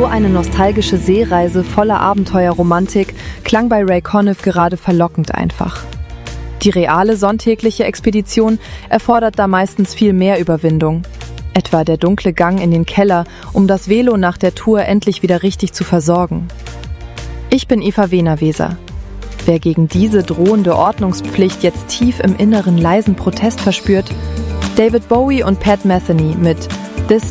So eine nostalgische Seereise voller Abenteuerromantik klang bei Ray Conniff gerade verlockend einfach. Die reale sonntägliche Expedition erfordert da meistens viel mehr Überwindung. Etwa der dunkle Gang in den Keller, um das Velo nach der Tour endlich wieder richtig zu versorgen. Ich bin Eva Wehner-Weser. Wer gegen diese drohende Ordnungspflicht jetzt tief im Inneren leisen Protest verspürt, David Bowie und Pat Metheny mit This